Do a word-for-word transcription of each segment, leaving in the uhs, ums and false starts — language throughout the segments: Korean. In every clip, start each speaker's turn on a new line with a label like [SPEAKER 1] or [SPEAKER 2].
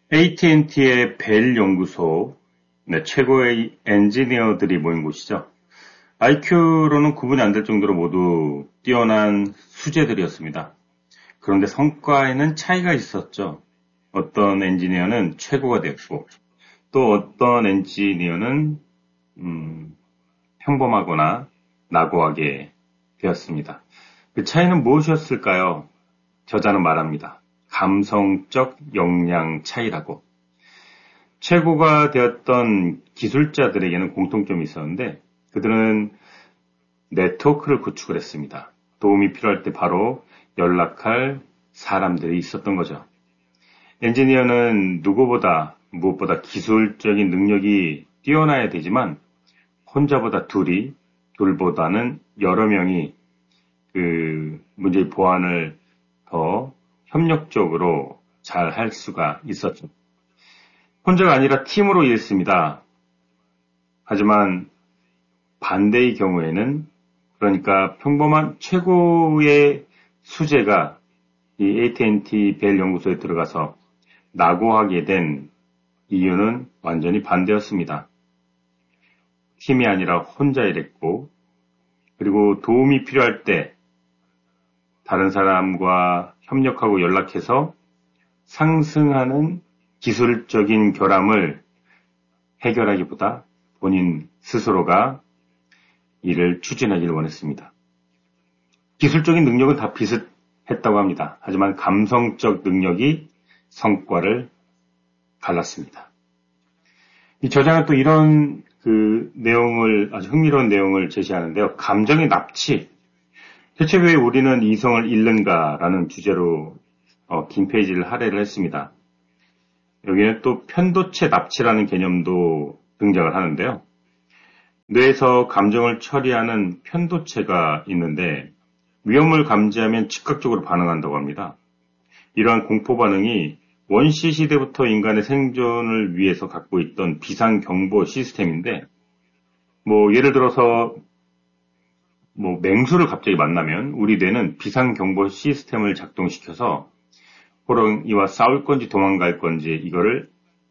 [SPEAKER 1] 에이티앤티의 벨 연구소, 네, 최고의 엔지니어들이 모인 곳이죠. 아이큐로는 구분이 안 될 정도로 모두 뛰어난 수재들이었습니다. 그런데 성과에는 차이가 있었죠. 어떤 엔지니어는 최고가 됐고, 또 어떤 엔지니어는 음, 평범하거나 낙오하게 되었습니다. 그 차이는 무엇이었을까요? 저자는 말합니다. 감성적 역량 차이라고. 최고가 되었던 기술자들에게는 공통점이 있었는데 그들은 네트워크를 구축을 했습니다. 도움이 필요할 때 바로 연락할 사람들이 있었던 거죠. 엔지니어는 누구보다 무엇보다 기술적인 능력이 뛰어나야 되지만 혼자보다 둘이, 둘보다는 여러 명이 그 문제의 보완을 더 협력적으로 잘 할 수가 있었죠. 혼자가 아니라 팀으로 일했습니다. 하지만 반대의 경우에는 그러니까 평범한 최고의 수재가 이 에이티앤티 벨 연구소에 들어가서 낙오하게 된 이유는 완전히 반대였습니다. 팀이 아니라 혼자 일했고 그리고 도움이 필요할 때 다른 사람과 협력하고 연락해서 상승하는 기술적인 결함을 해결하기보다 본인 스스로가 일을 추진하기를 원했습니다. 기술적인 능력은 다 비슷했다고 합니다. 하지만 감성적 능력이 성과를 갈랐습니다. 이 저자는 또 이런 그 내용을 아주 흥미로운 내용을 제시하는데요. 감정의 납치. 대체 왜 우리는 이성을 잃는가라는 주제로 어, 긴 페이지를 할애를 했습니다. 여기는 또 편도체 납치라는 개념도 등장을 하는데요. 뇌에서 감정을 처리하는 편도체가 있는데 위험을 감지하면 즉각적으로 반응한다고 합니다. 이러한 공포 반응이 원시 시대부터 인간의 생존을 위해서 갖고 있던 비상경보 시스템인데 뭐 예를 들어서 뭐 맹수를 갑자기 만나면 우리 뇌는 비상경보 시스템을 작동시켜서 호랑이와 싸울 건지 도망갈 건지 이거를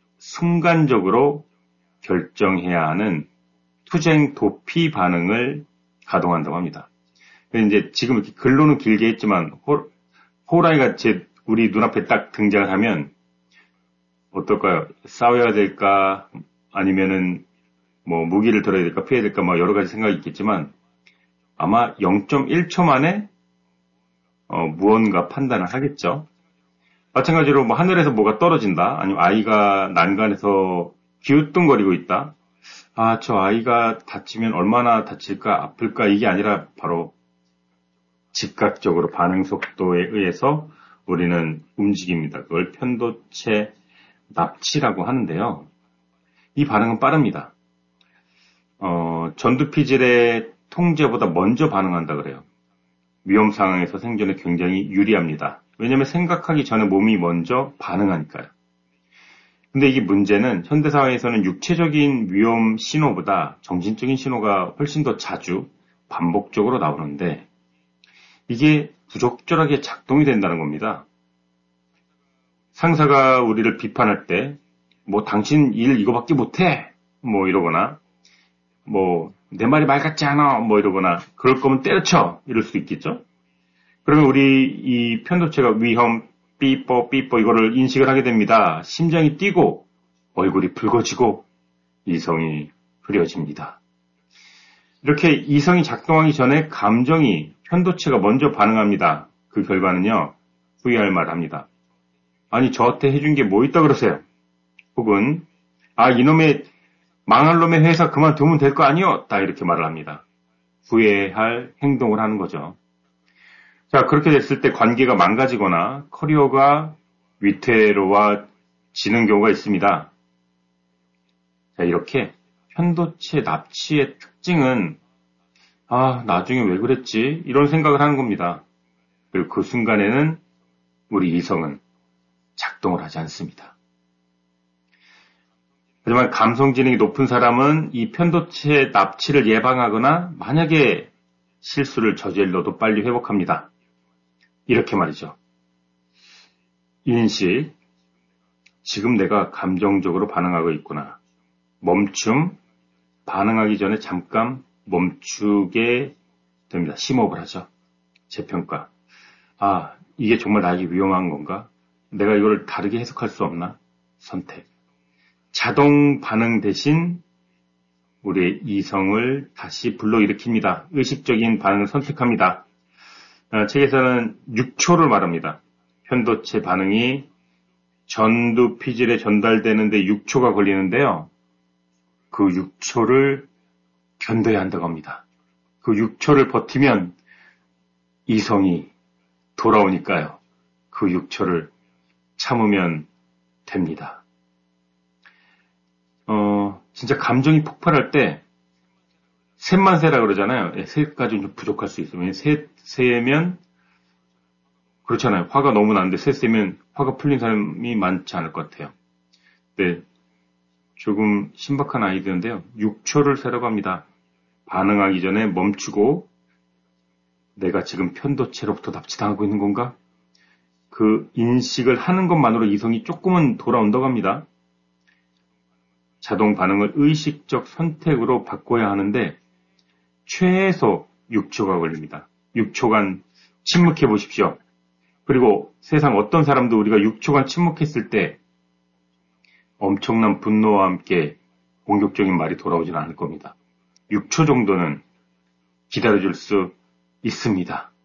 [SPEAKER 1] 순간적으로 결정해야 하는 투쟁 도피 반응을 가동한다고 합니다. 이제 지금 이렇게 글로는 길게 했지만 호, 호랑이가 제 우리 눈앞에 딱 등장을 하면 어떨까요? 싸워야 될까 아니면은 뭐 무기를 들어야 될까 피해야 될까 뭐 여러 가지 생각이 있겠지만 아마 영 점 일 초 만에 어, 무언가 판단을 하겠죠. 마찬가지로 뭐 하늘에서 뭐가 떨어진다 아니면 아이가 난간에서 기우뚱거리고 있다. 아, 저 아이가 다치면 얼마나 다칠까 아플까 이게 아니라 바로 즉각적으로 반응 속도에 의해서 우리는 움직입니다. 그걸 편도체 납치라고 하는데요. 이 반응은 빠릅니다. 어, 전두피질의 통제보다 먼저 반응한다 그래요. 위험 상황에서 생존에 굉장히 유리합니다. 왜냐하면 생각하기 전에 몸이 먼저 반응하니까요. 근데 이게 문제는 현대사회에서는 육체적인 위험 신호보다 정신적인 신호가 훨씬 더 자주 반복적으로 나오는데 이게 부적절하게 작동이 된다는 겁니다. 상사가 우리를 비판할 때 뭐 당신 일 이거밖에 못해 뭐 이러거나 뭐 내 말이 말 같지 않아 뭐 이러거나 그럴 거면 때려쳐 이럴 수도 있겠죠. 그러면 우리 이 편도체가 위험 삐뽀 삐뽀 이거를 인식을 하게 됩니다. 심장이 뛰고 얼굴이 붉어지고 이성이 흐려집니다. 이렇게 이성이 작동하기 전에 감정이 편도체가 먼저 반응합니다. 그 결과는요. 후회할 말 합니다. 아니 저한테 해준 게 뭐 있다 그러세요? 혹은 아 이놈의 망할 놈의 회사 그만두면 될 거 아니요? 다 이렇게 말을 합니다. 후회할 행동을 하는 거죠. 자, 그렇게 됐을 때 관계가 망가지거나 커리어가 위태로워지는 경우가 있습니다. 자, 이렇게 편도체 납치의 특징은 아, 나중에 왜 그랬지? 이런 생각을 하는 겁니다. 그리고 그 순간에는 우리 이성은 작동을 하지 않습니다. 하지만 감성지능이 높은 사람은 이 편도체 납치를 예방하거나 만약에 실수를 저질러도 빨리 회복합니다. 이렇게 말이죠. 인식, 지금 내가 감정적으로 반응하고 있구나. 멈춤, 반응하기 전에 잠깐 멈추게 됩니다. 심호흡을 하죠. 재평가. 아, 이게 정말 나에게 위험한 건가? 내가 이걸 다르게 해석할 수 없나? 선택. 자동 반응 대신 우리의 이성을 다시 불러일으킵니다. 의식적인 반응을 선택합니다. 아, 책에서는 육 초를 말합니다. 편도체 반응이 전두 피질에 전달되는데 육 초가 걸리는데요. 그 육 초를 견뎌야 한다고 합니다. 그 육 초를 버티면 이성이 돌아오니까요. 그 육 초를 참으면 됩니다. 어, 진짜 감정이 폭발할 때 셋만 세라 그러잖아요. 예, 셋까지는 좀 부족할 수 있어요. 셋 세면 그렇잖아요. 화가 너무 나는데 셋 세면 화가 풀린 사람이 많지 않을 것 같아요. 네, 조금 신박한 아이디어인데요. 육 초를 세라고 합니다. 반응하기 전에 멈추고 내가 지금 편도체로부터 납치당하고 있는 건가? 그 인식을 하는 것만으로 이성이 조금은 돌아온다고 합니다. 자동 반응을 의식적 선택으로 바꿔야 하는데 최소 육 초가 걸립니다. 육 초간 침묵해 보십시오. 그리고 세상 어떤 사람도 우리가 육 초간 침묵했을 때 엄청난 분노와 함께 공격적인 말이 돌아오지는 않을 겁니다. 육 초 정도는 기다려줄 수 있습니다.